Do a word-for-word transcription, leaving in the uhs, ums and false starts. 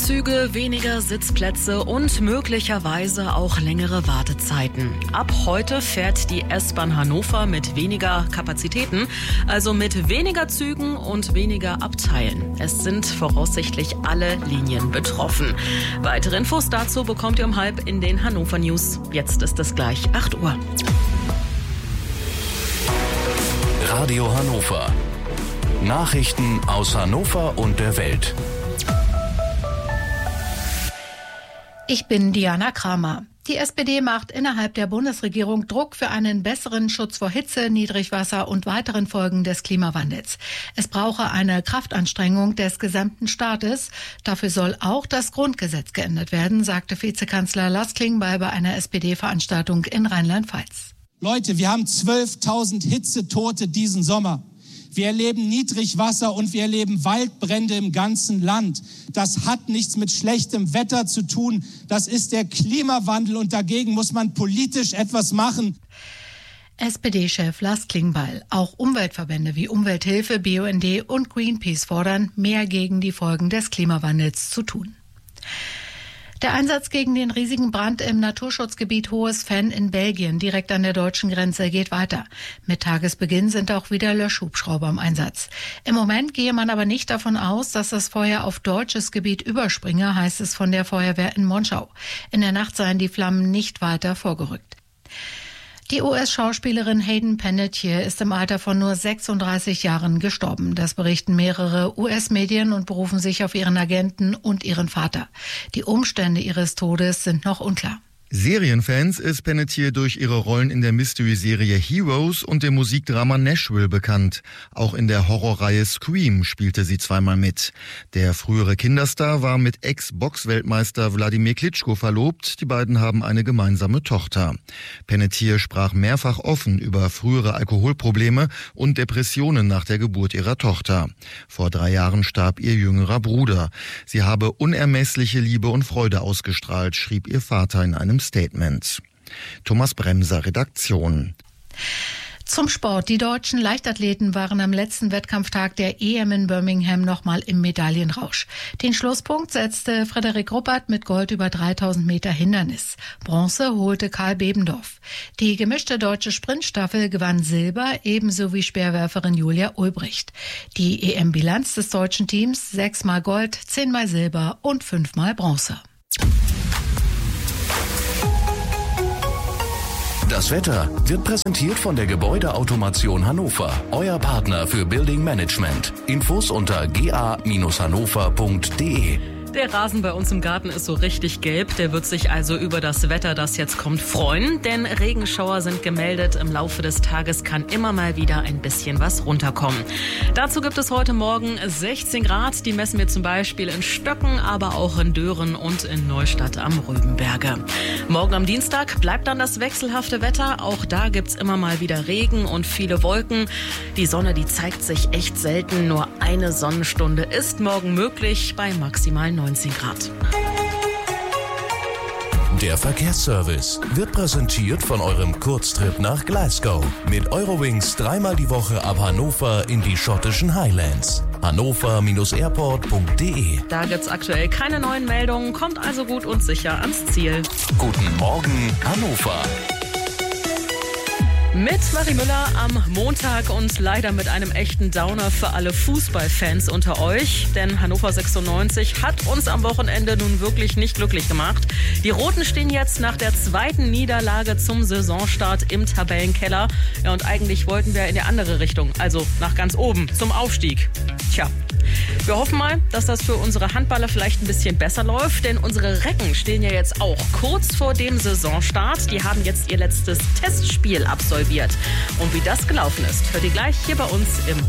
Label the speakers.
Speaker 1: Züge, weniger Sitzplätze und möglicherweise auch längere Wartezeiten. Ab heute fährt die S-Bahn Hannover mit weniger Kapazitäten, also mit weniger Zügen und weniger Abteilen. Es sind voraussichtlich alle Linien betroffen. Weitere Infos dazu bekommt ihr um halb in den Hannover News. Jetzt ist es gleich acht Uhr.
Speaker 2: Radio Hannover. Nachrichten aus Hannover und der Welt.
Speaker 3: Ich bin Diana Kramer. Die S P D macht innerhalb der Bundesregierung Druck für einen besseren Schutz vor Hitze, Niedrigwasser und weiteren Folgen des Klimawandels. Es brauche eine Kraftanstrengung des gesamten Staates. Dafür soll auch das Grundgesetz geändert werden, sagte Vizekanzler Lars Klingbeil bei einer S P D-Veranstaltung in Rheinland-Pfalz.
Speaker 4: Leute, wir haben zwölftausend Hitzetote diesen Sommer. Wir erleben Niedrigwasser und wir erleben Waldbrände im ganzen Land. Das hat nichts mit schlechtem Wetter zu tun. Das ist der Klimawandel und dagegen muss man politisch etwas machen.
Speaker 3: S P D-Chef Lars Klingbeil. Auch Umweltverbände wie Umwelthilfe, B U N D und Greenpeace fordern, mehr gegen die Folgen des Klimawandels zu tun. Der Einsatz gegen den riesigen Brand im Naturschutzgebiet Hohes Venn in Belgien, direkt an der deutschen Grenze, geht weiter. Mit Tagesbeginn sind auch wieder Löschhubschrauber im Einsatz. Im Moment gehe man aber nicht davon aus, dass das Feuer auf deutsches Gebiet überspringe, heißt es von der Feuerwehr in Monschau. In der Nacht seien die Flammen nicht weiter vorgerückt. Die U S-Schauspielerin Hayden Panettiere ist im Alter von nur sechsunddreißig Jahren gestorben. Das berichten mehrere U S-Medien und berufen sich auf ihren Agenten und ihren Vater. Die Umstände ihres Todes sind noch unklar.
Speaker 5: Serienfans ist Panettiere durch ihre Rollen in der Mystery-Serie Heroes und dem Musikdrama Nashville bekannt. Auch in der Horrorreihe Scream spielte sie zweimal mit. Der frühere Kinderstar war mit Ex-Box-Weltmeister Wladimir Klitschko verlobt. Die beiden haben eine gemeinsame Tochter. Panettiere sprach mehrfach offen über frühere Alkoholprobleme und Depressionen nach der Geburt ihrer Tochter. Vor drei Jahren starb ihr jüngerer Bruder. Sie habe unermessliche Liebe und Freude ausgestrahlt, schrieb ihr Vater in einem Statement. Thomas Bremser, Redaktion.
Speaker 3: Zum Sport. Die deutschen Leichtathleten waren am letzten Wettkampftag der E M in Birmingham nochmal im Medaillenrausch. Den Schlusspunkt setzte Frederik Ruppert mit Gold über dreitausend Meter Hindernis. Bronze holte Karl Bebendorf. Die gemischte deutsche Sprintstaffel gewann Silber, ebenso wie Speerwerferin Julia Ulbricht. Die E M-Bilanz des deutschen Teams: sechsmal Gold, zehnmal Silber und fünfmal Bronze.
Speaker 2: Das Wetter wird präsentiert von der Gebäudeautomation Hannover, euer Partner für Building Management. Infos unter g a Bindestrich hannover punkt d e.
Speaker 1: Der Rasen bei uns im Garten ist so richtig gelb. Der wird sich also über das Wetter, das jetzt kommt, freuen. Denn Regenschauer sind gemeldet. Im Laufe des Tages kann immer mal wieder ein bisschen was runterkommen. Dazu gibt es heute Morgen sechzehn Grad. Die messen wir zum Beispiel in Stöcken, aber auch in Dören und in Neustadt am Rübenberge. Morgen am Dienstag bleibt dann das wechselhafte Wetter. Auch da gibt's immer mal wieder Regen und viele Wolken. Die Sonne, die zeigt sich echt selten. Nur eine Sonnenstunde ist morgen möglich bei maximal neunzehn Grad.
Speaker 2: Der Verkehrsservice wird präsentiert von eurem Kurztrip nach Glasgow. Mit Eurowings dreimal die Woche ab Hannover in die schottischen Highlands. hannover Bindestrich airport punkt d e.
Speaker 1: Da gibt's aktuell keine neuen Meldungen, kommt also gut und sicher ans Ziel.
Speaker 2: Guten Morgen, Hannover.
Speaker 1: Mit Marie Müller am Montag und leider mit einem echten Downer für alle Fußballfans unter euch. Denn Hannover sechsundneunzig hat uns am Wochenende nun wirklich nicht glücklich gemacht. Die Roten stehen jetzt nach der zweiten Niederlage zum Saisonstart im Tabellenkeller. Ja, und eigentlich wollten wir in die andere Richtung, also nach ganz oben, zum Aufstieg. Tja. Wir hoffen mal, dass das für unsere Handballer vielleicht ein bisschen besser läuft, denn unsere Recken stehen ja jetzt auch kurz vor dem Saisonstart. Die haben jetzt ihr letztes Testspiel absolviert. Und wie das gelaufen ist, hört ihr gleich hier bei uns im